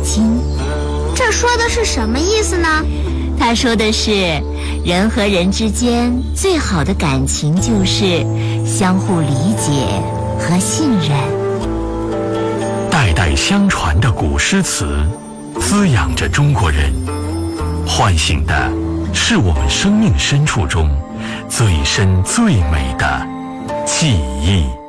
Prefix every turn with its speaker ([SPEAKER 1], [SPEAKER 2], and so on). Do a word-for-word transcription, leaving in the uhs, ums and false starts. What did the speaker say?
[SPEAKER 1] 经》。
[SPEAKER 2] 这说的是什么意思呢？
[SPEAKER 1] 他说的是，人和人之间最好的感情就是相互理解和信任。
[SPEAKER 3] 代代相传的古诗词，滋养着中国人，唤醒的是我们生命深处中最深最美的记忆。